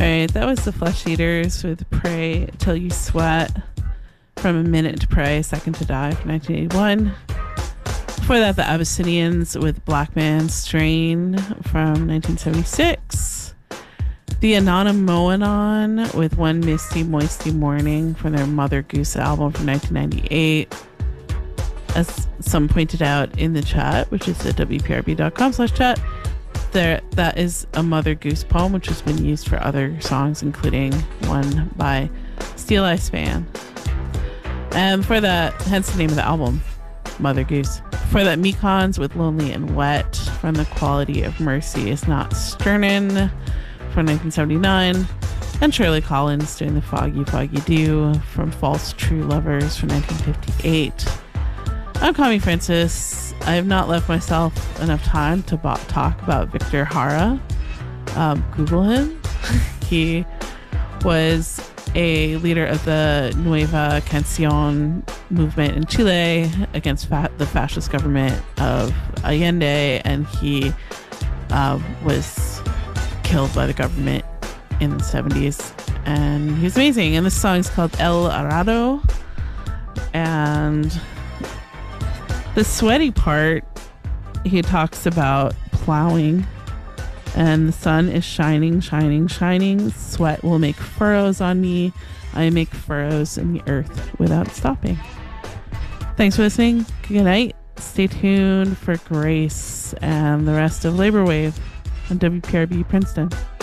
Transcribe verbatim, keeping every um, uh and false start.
right, that was the Flesh Eaters with Pray Till You Sweat from A Minute to Pray, Second to Die from nineteen eighty-one. Before that, the Abyssinians with Black Man Strain from nineteen seventy-six. The Anonymoanon with One Misty Moisty Morning from their Mother Goose album from nineteen ninety-eight. As some pointed out in the chat, which is at w p r b dot com slash chat, there, that is a Mother Goose poem, which has been used for other songs, including one by Steel Eye Span. And for that, hence the name of the album, Mother Goose. For that, Mekons with Lonely and Wet from The Quality of Mercy Is Not Sternin from nineteen seventy-nine. And Shirley Collins doing The Foggy Foggy Dew from False True Lovers from nineteen fifty-eight. I'm Connie Francis. I have not left myself enough time to bo- talk about Victor Jara. Um, Google him. He was a leader of the Nueva Canción movement in Chile against fa- the fascist government of Allende, and he uh, was killed by the government in the seventies. And he's amazing. And this song is called El Arado. And the sweaty part, he talks about plowing, and the sun is shining, shining, shining. Sweat will make furrows on me. I make furrows in the earth without stopping. Thanks for listening. Good night. Stay tuned for Grace and the rest of Labor Wave on W P R B Princeton.